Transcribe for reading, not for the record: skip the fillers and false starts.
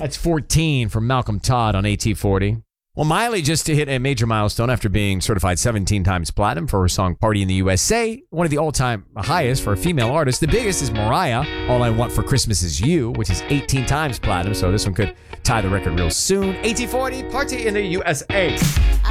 That's 14 from Malcolm Todd on AT40. Well, Miley just hit a major milestone after being certified 17 times platinum for her song Party in the USA, one of the all-time highest for a female artist. The biggest is Mariah, All I Want for Christmas Is You, which is 18 times platinum, so this one could tie the record real soon. AT40, Party in the USA.